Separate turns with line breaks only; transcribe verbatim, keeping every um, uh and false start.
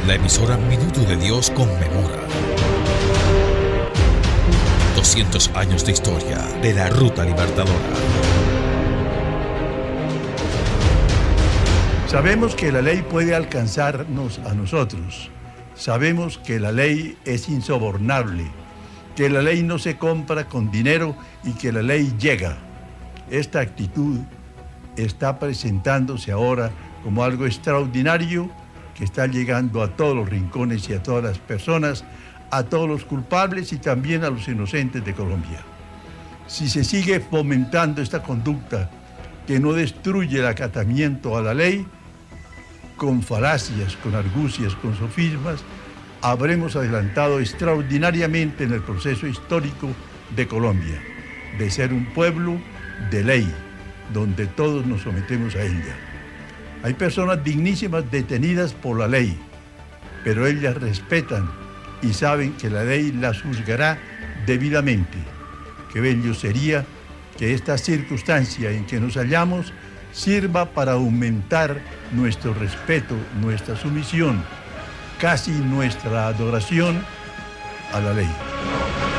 La emisora Minuto de Dios conmemora doscientos años de historia de la Ruta Libertadora.
Sabemos que la ley puede alcanzarnos a nosotros. Sabemos que la ley es insobornable, que la ley no se compra con dinero y que la ley llega. Esta actitud está presentándose ahora como algo extraordinario que está llegando a todos los rincones y a todas las personas, a todos los culpables y también a los inocentes de Colombia. Si se sigue fomentando esta conducta que no destruye el acatamiento a la ley, con falacias, con argucias, con sofismas, habremos adelantado extraordinariamente en el proceso histórico de Colombia, de ser un pueblo de ley, donde todos nos sometemos a ella. Hay personas dignísimas detenidas por la ley, pero ellas respetan y saben que la ley las juzgará debidamente. Qué bello sería que esta circunstancia en que nos hallamos sirva para aumentar nuestro respeto, nuestra sumisión, casi nuestra adoración a la ley.